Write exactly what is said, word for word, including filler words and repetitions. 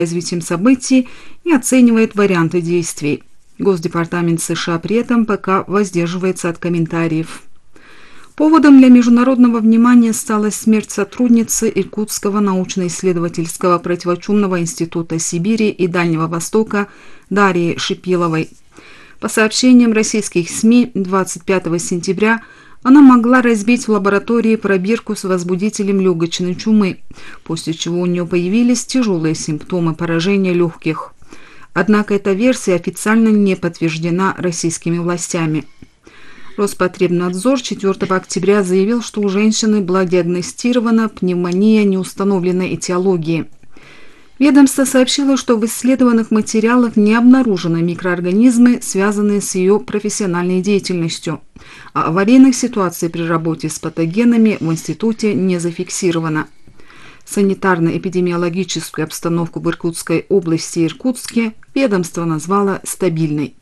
развитием событий и оценивает варианты действий. Госдепартамент США при этом пока воздерживается от комментариев. Поводом для международного внимания стала смерть сотрудницы Иркутского научно-исследовательского противочумного института Сибири и Дальнего Востока Дарьи Шипиловой. По сообщениям российских СМИ, двадцать пятого сентября она могла разбить в лаборатории пробирку с возбудителем легочной чумы, после чего у нее появились тяжелые симптомы поражения легких. Однако эта версия официально не подтверждена российскими властями. Роспотребнадзор четвёртого октября заявил, что у женщины была диагностирована пневмония неустановленной этиологии. Ведомство сообщило, что в исследованных материалах не обнаружены микроорганизмы, связанные с ее профессиональной деятельностью, а аварийных ситуаций при работе с патогенами в институте не зафиксировано. Санитарно-эпидемиологическую обстановку в Иркутской области и Иркутске ведомство назвало стабильной.